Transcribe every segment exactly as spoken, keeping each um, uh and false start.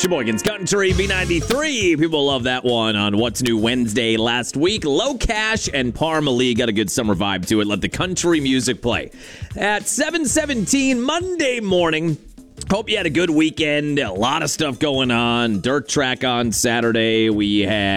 Sheboygan's Country, B ninety-three. People love that one on What's New Wednesday last week. Low Cash and Parmalee got a good summer vibe to it. Let the country music play. At seven seventeen Monday morning, hope you had a good weekend. A lot of stuff going on. Dirt track on Saturday. We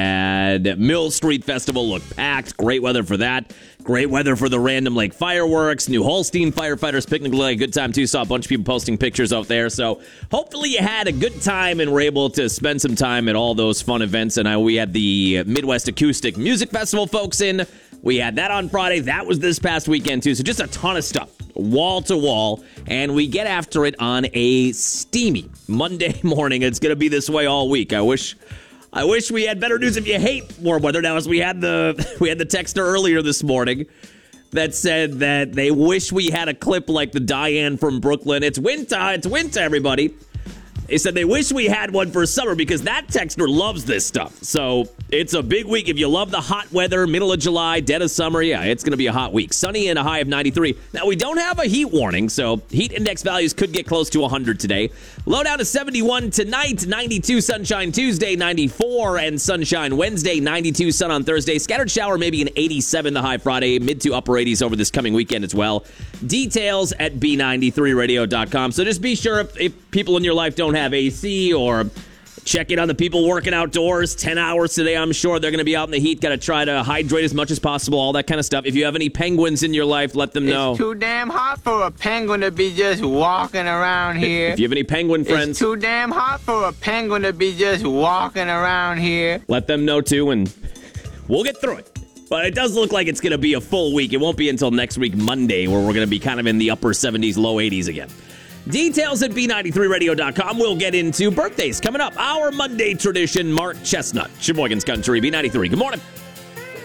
had Mill Street Festival look packed. Great weather for that. Great weather for the Random Lake fireworks. New Holstein Firefighters Picnic looked like a good time, too. Saw a bunch of people posting pictures out there. So hopefully you had a good time and were able to spend some time at all those fun events. And I, we had the Midwest Acoustic Music Festival folks in. We had that on Friday. That was this past weekend, too. So just a ton of stuff, wall to wall. And we get after it on a steamy Monday morning. It's going to be this way all week. I wish... I wish we had better news if you hate warm weather. Now, as we had the we had the texter earlier this morning that said that they wish we had a clip like the Diane from Brooklyn. It's winter, it's winter, everybody. They said they wish we had one for summer because that texter loves this stuff. So it's a big week. If you love the hot weather, middle of July, dead of summer, yeah, it's going to be a hot week. Sunny and a high of ninety-three. Now, we don't have a heat warning, so heat index values could get close to one hundred today. Low down to seventy-one tonight, ninety-two Sunshine Tuesday, ninety-four and Sunshine Wednesday, ninety-two sun on Thursday. Scattered shower, maybe an eighty-seven the high Friday, mid to upper eighties over this coming weekend as well. Details at B ninety-three radio dot com. So just be sure if, if people in your life don't have A C or check in on the people working outdoors. ten hours today, I'm sure they're going to be out in the heat. Got to try to hydrate as much as possible, all that kind of stuff. If you have any penguins in your life, let them know. It's too damn hot for a penguin to be just walking around here. If you have any penguin friends. It's too damn hot for a penguin to be just walking around here. Let them know, too, and we'll get through it. But it does look like it's going to be a full week. It won't be until next week, Monday, where we're going to be kind of in the upper seventies, low eighties again. Details at B ninety-three radio dot com. We'll get into birthdays coming up. Our Monday tradition, Mark Chestnut. Sheboygan's Country, B ninety-three. Good morning.